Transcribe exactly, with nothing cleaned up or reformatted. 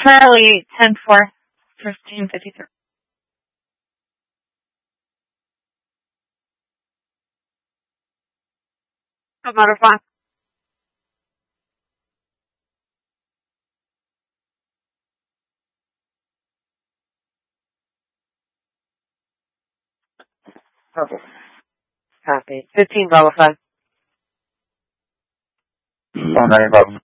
currently ten four, fifteen fifty-three. Modify. Perfect. Copy. fifteen, Bravo five. Nine, Bravo